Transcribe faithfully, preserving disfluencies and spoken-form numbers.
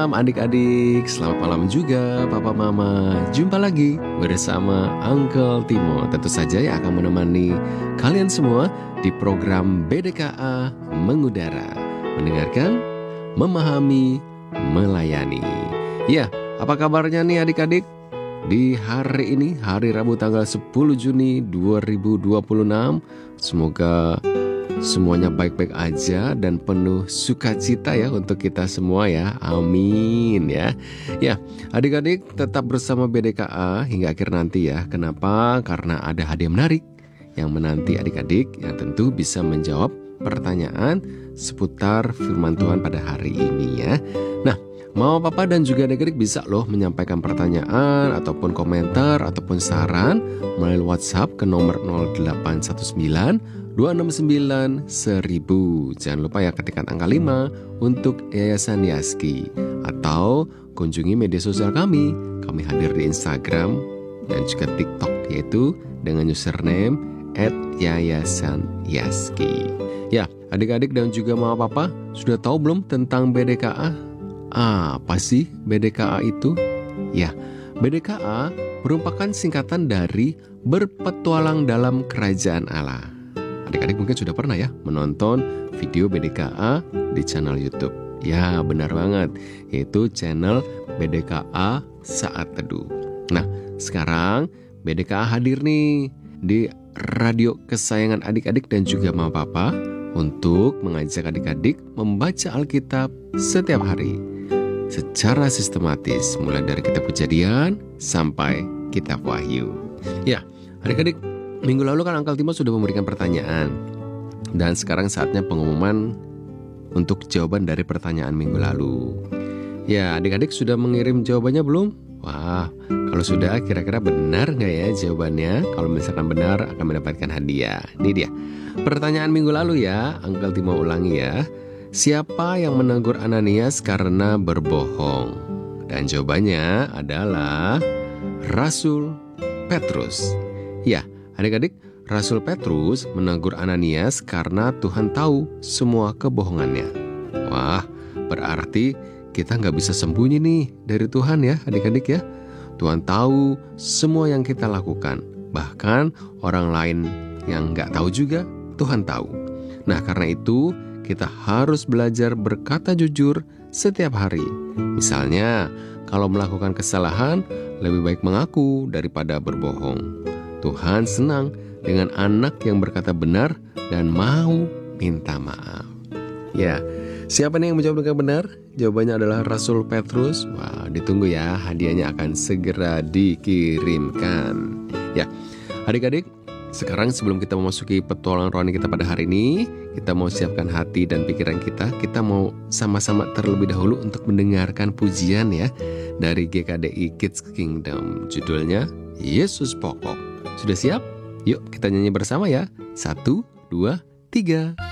malam adik-adik, selamat malam juga Papa Mama. Jumpa lagi bersama Uncle Timo. Tentu saja yang akan menemani kalian semua di program B D K A Mengudara. Mendengarkan, memahami, melayani. Ya, apa kabarnya nih adik-adik? Di hari ini, hari Rabu tanggal sepuluh Juni dua ribu dua puluh enam, semoga semuanya baik-baik aja dan penuh sukacita ya untuk kita semua ya. Amin ya. Ya, adik-adik tetap bersama B D K A hingga akhir nanti ya. Kenapa? Karena ada hadiah menarik yang menanti adik-adik yang tentu bisa menjawab pertanyaan seputar firman Tuhan pada hari ini ya. Nah, Mama, Papa, dan juga adik-adik bisa loh menyampaikan pertanyaan ataupun komentar ataupun saran melalui WhatsApp ke nomor nol delapan satu sembilan dua enam sembilan seribu. Jangan lupa ya ketikkan angka lima untuk Yayasan Yaski. Atau kunjungi media sosial kami. Kami hadir di Instagram dan juga TikTok, yaitu dengan username et yayasan yaski. Ya, adik-adik dan juga Mama Papa, sudah tahu belum tentang B D K A? Apa sih B D K A itu? Ya, B D K A merupakan singkatan dari Berpetualang dalam Kerajaan Allah. Adik-adik mungkin sudah pernah ya menonton video B D K A di channel YouTube. Ya, benar banget, yaitu channel B D K A Saat Teduh. Nah, sekarang B D K A hadir nih di radio kesayangan adik-adik dan juga Mama Papa untuk mengajak adik-adik membaca Alkitab setiap hari secara sistematis, mulai dari kitab Kejadian sampai kitab Wahyu. Ya, adik-adik, minggu lalu kan Uncle Timo sudah memberikan pertanyaan. Dan sekarang saatnya pengumuman untuk jawaban dari pertanyaan minggu lalu. Ya, adik-adik sudah mengirim jawabannya belum? Wah, kalau sudah kira-kira benar nggak ya jawabannya? Kalau misalkan benar akan mendapatkan hadiah. Ini dia pertanyaan minggu lalu ya, Uncle Timo ulangi ya. Siapa yang menegur Ananias karena berbohong? Dan jawabannya adalah Rasul Petrus. Ya, adik-adik, Rasul Petrus menegur Ananias karena Tuhan tahu semua kebohongannya. Wah, berarti kita nggak bisa sembunyi nih dari Tuhan ya adik-adik ya. Tuhan tahu semua yang kita lakukan. Bahkan orang lain yang nggak tahu juga Tuhan tahu. Nah, karena itu kita harus belajar berkata jujur setiap hari. Misalnya, kalau melakukan kesalahan, lebih baik mengaku daripada berbohong. Tuhan senang dengan anak yang berkata benar dan mau minta maaf. Ya, siapa nih yang menjawab dengan benar? Jawabannya adalah Rasul Petrus. Wah, ditunggu ya, hadiahnya akan segera dikirimkan. Ya, adik-adik, sekarang sebelum kita memasuki petualangan rohani kita pada hari ini, kita mau siapkan hati dan pikiran kita. Kita mau sama-sama terlebih dahulu untuk mendengarkan pujian ya dari G K D I Kids Kingdom. Judulnya Yesus Pokok. Sudah siap? Yuk kita nyanyi bersama ya. Satu, dua, tiga.